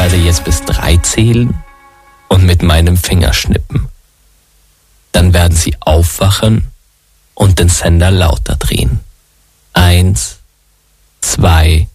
werde jetzt bis 3 zählen und mit meinem Finger schnippen. Dann werden Sie aufwachen und den Sender lauter drehen. 1, 2,